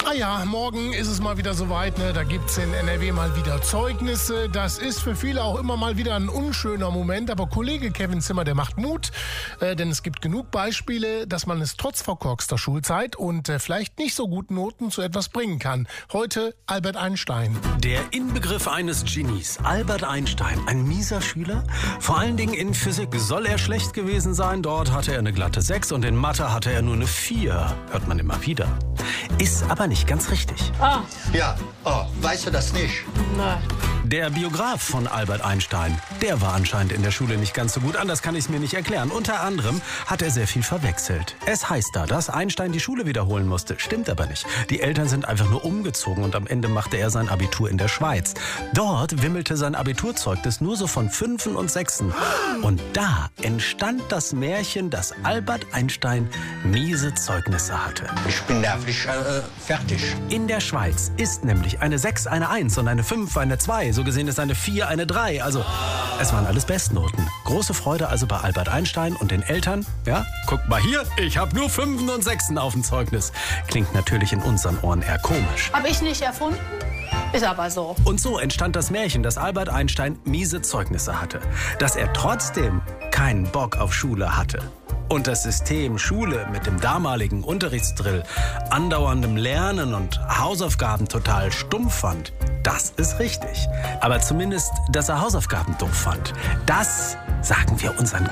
Ah ja, morgen ist es mal wieder soweit, ne? Da gibt's in NRW mal wieder Zeugnisse. Das ist für viele auch immer mal wieder ein unschöner Moment. Aber Kollege Kevin Zimmer, der macht Mut. Denn es gibt genug Beispiele, dass man es trotz verkorkster Schulzeit und vielleicht nicht so guten Noten zu etwas bringen kann. Heute Albert Einstein. Der Inbegriff eines Genies. Albert Einstein, ein mieser Schüler? Vor allen Dingen in Physik soll er schlecht gewesen sein. Dort hatte er eine glatte 6 und in Mathe hatte er nur eine 4. Hört man immer wieder. Ist aber nicht ganz richtig. Ja, weißt du das nicht? Nein. Der Biograf von Albert Einstein, der war anscheinend in der Schule nicht ganz so gut. Anders kann ich es mir nicht erklären. Unter anderem hat er sehr viel verwechselt. Es heißt da, dass Einstein die Schule wiederholen musste. Stimmt aber nicht. Die Eltern sind einfach nur umgezogen und am Ende machte er sein Abitur in der Schweiz. Dort wimmelte sein Abiturzeugnis nur so von 5 und 6. Und da entstand das Märchen, dass Albert Einstein miese Zeugnisse hatte. Ich bin nervlich fertig. In der Schweiz ist nämlich eine 6 eine 1 und eine 5 eine 2. So gesehen ist eine 4 eine 3. Also, es waren alles Bestnoten. Große Freude also bei Albert Einstein und den Eltern. Ja, guckt mal hier, ich habe nur 5 und 6 auf dem Zeugnis. Klingt natürlich in unseren Ohren eher komisch. Hab ich nicht erfunden? Ist aber so. Und so entstand das Märchen, dass Albert Einstein miese Zeugnisse hatte. Dass er trotzdem keinen Bock auf Schule hatte. Und das System Schule mit dem damaligen Unterrichtsdrill, andauerndem Lernen und Hausaufgaben total stumpf fand, das ist richtig. Aber zumindest, dass er Hausaufgaben doof fand, das sagen wir unseren